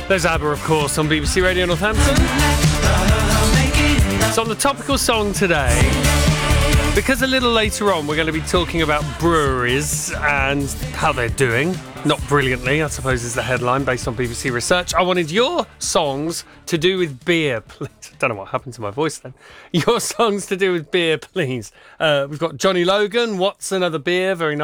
There's ABBA, of course, on BBC Radio Northampton. It's on the topical song today, because a little later on we're going to be talking about breweries and how they're doing. Not brilliantly, I suppose, is the headline based on BBC research. I wanted your songs to do with beer, please. I don't know what happened to my voice then. Your songs to do with beer, please. We've got Johnny Logan, What's Another Beer, very nice.